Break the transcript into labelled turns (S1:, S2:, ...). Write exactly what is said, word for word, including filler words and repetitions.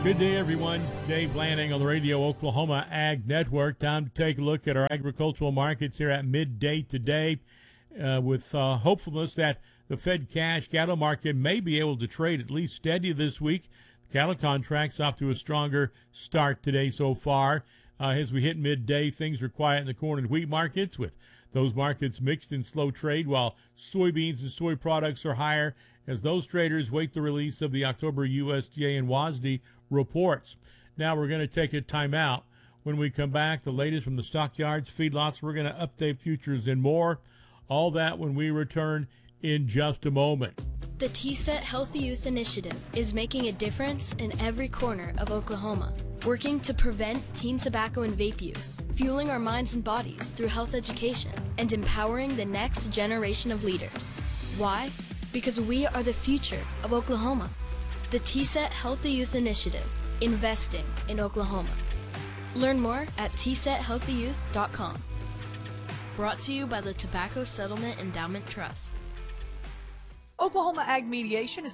S1: Good day, everyone. Dave Lanning on the Radio Oklahoma Ag Network. Time to take a look at our agricultural markets here at midday today uh, with uh, hopefulness that the Fed cash cattle market may be able to trade at least steady this week. The cattle contracts off to a stronger start today so far. Uh, as we hit midday, things are quiet in the corn and wheat markets, with those markets mixed in slow trade, while soybeans and soy products are higher as those traders wait the release of the October U S D A and W A S D reports. Now we're going to take a timeout. When we come back, the latest from the stockyards, feedlots, we're going to update futures and more. All that when we return in just a moment.
S2: The T SET Healthy Youth Initiative is making a difference in every corner of Oklahoma, working to prevent teen tobacco and vape use, fueling our minds and bodies through health education, and empowering the next generation of leaders. Why? Because we are the future of Oklahoma. The T SET Healthy Youth Initiative, investing in Oklahoma. Learn more at T set healthy youth dot com. Brought to you by the Tobacco Settlement Endowment Trust.
S3: Oklahoma Ag Mediation is